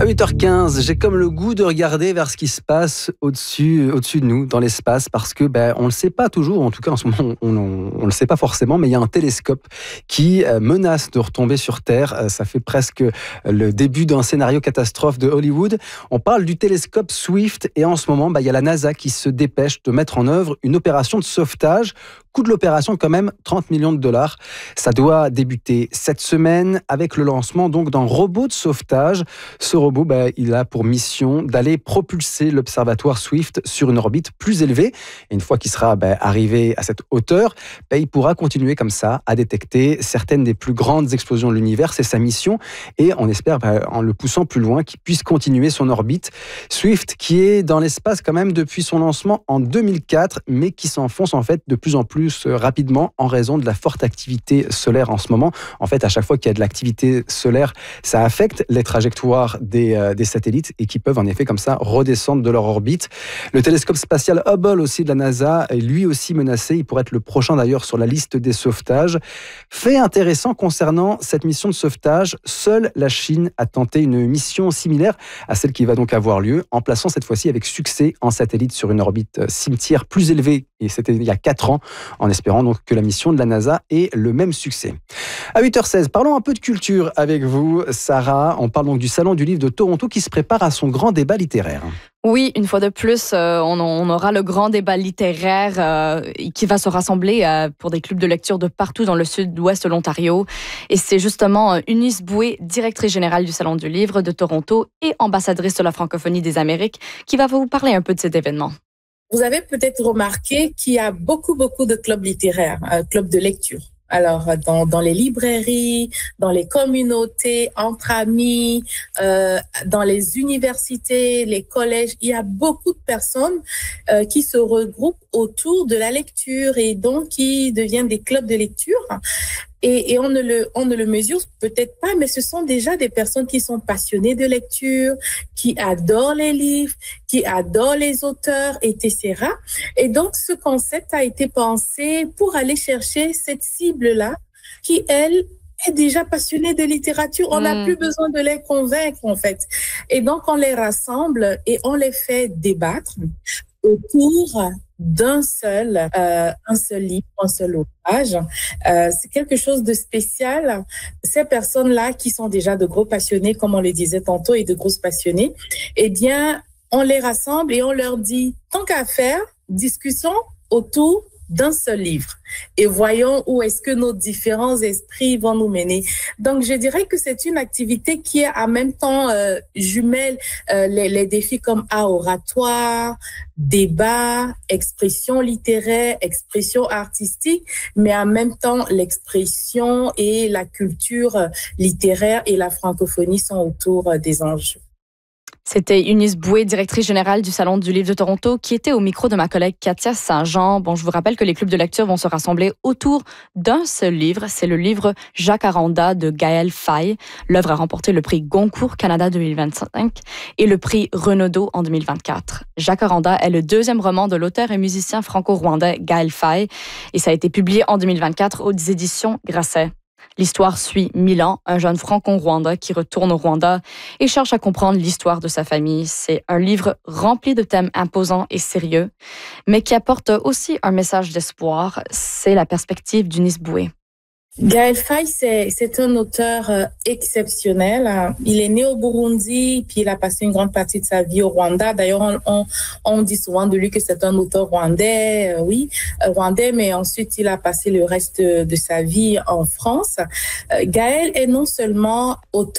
8h15, j'ai comme le goût de regarder vers ce qui se passe au-dessus de nous, dans l'espace, parce que on le sait pas toujours, en tout cas en ce moment on le sait pas forcément, mais il y a un télescope qui menace de retomber sur Terre. Ça fait presque le début d'un scénario catastrophe de Hollywood. On parle du télescope Swift et en ce moment, il y a la NASA qui se dépêche de mettre en œuvre une opération de sauvetage. Coût de l'opération quand même 30 millions de dollars. Ça doit débuter cette semaine avec le lancement donc d'un robot de sauvetage. Ce robot, il a pour mission d'aller propulser l'observatoire Swift sur une orbite plus élevée. Et une fois qu'il sera arrivé à cette hauteur, il pourra continuer comme ça à détecter certaines des plus grandes explosions de l'univers. C'est sa mission et on espère en le poussant plus loin qu'il puisse continuer son orbite. Swift qui est dans l'espace quand même depuis son lancement en 2004, mais qui s'enfonce en fait de plus en plus rapidement en raison de la forte activité solaire en ce moment. En fait, à chaque fois qu'il y a de l'activité solaire, ça affecte les trajectoires des satellites et qui peuvent en effet comme ça redescendre de leur orbite. Le télescope spatial Hubble aussi de la NASA est lui aussi menacé. Il pourrait être le prochain d'ailleurs sur la liste des sauvetages. Fait intéressant concernant cette mission de sauvetage, seule la Chine a tenté une mission similaire à celle qui va donc avoir lieu, en plaçant cette fois-ci avec succès un satellite sur une orbite cimetière plus élevée. Et c'était il y a 4 ans, en espérant donc que la mission de la NASA ait le même succès. À 8h16, parlons un peu de culture avec vous, Sarah. On parle donc du Salon du Livre de Toronto qui se prépare à son grand débat littéraire. Oui, une fois de plus, on aura le grand débat littéraire qui va se rassembler pour des clubs de lecture de partout dans le sud-ouest de l'Ontario. Et c'est justement Eunice Boué, directrice générale du Salon du Livre de Toronto et ambassadrice de la francophonie des Amériques, qui va vous parler un peu de cet événement. Vous avez peut-être remarqué qu'il y a beaucoup de clubs littéraires, clubs de lecture. Alors, dans les librairies, dans les communautés, entre amis, dans les universités, les collèges, il y a beaucoup de personnes qui se regroupent autour de la lecture et donc qui deviennent des clubs de lecture. Et on ne le mesure peut-être pas, mais ce sont déjà des personnes qui sont passionnées de lecture, qui adorent les livres, qui adorent les auteurs, etc. Et donc, ce concept a été pensé pour aller chercher cette cible-là qui, elle, est déjà passionnée de littérature. On n'a plus besoin de les convaincre, en fait. Et donc, on les rassemble et on les fait débattre autour d'un seul livre, un seul ouvrage. C'est quelque chose de spécial. Ces personnes-là qui sont déjà de gros passionnés, comme on le disait tantôt, et de grosses passionnées, eh bien, on les rassemble et on leur dit, tant qu'à faire, discussion autour d'un seul livre et voyons où est-ce que nos différents esprits vont nous mener. Donc, je dirais que c'est une activité qui est en même temps jumelle les défis comme art oratoire, débat, expression littéraire, expression artistique, mais en même temps, l'expression et la culture littéraire et la francophonie sont autour des enjeux. C'était Eunice Boué, directrice générale du Salon du Livre de Toronto, qui était au micro de ma collègue Katia Saint-Jean. Bon, je vous rappelle que les clubs de lecture vont se rassembler autour d'un seul livre. C'est le livre Jacaranda de Gaël Faye. L'œuvre a remporté le prix Goncourt Canada 2025 et le prix Renaudot en 2024. Jacaranda est le deuxième roman de l'auteur et musicien franco-rwandais Gaël Faye et ça a été publié en 2024 aux éditions Grasset. L'histoire suit Milan, un jeune franco-rwandais qui retourne au Rwanda et cherche à comprendre l'histoire de sa famille. C'est un livre rempli de thèmes imposants et sérieux, mais qui apporte aussi un message d'espoir. C'est la perspective d'Eunice Boué. Gaël Faye, c'est un auteur exceptionnel. Il est né au Burundi, puis il a passé une grande partie de sa vie au Rwanda. D'ailleurs, on dit souvent de lui que c'est un auteur rwandais, rwandais, mais ensuite il a passé le reste de sa vie en France. Gaël est non seulement auteur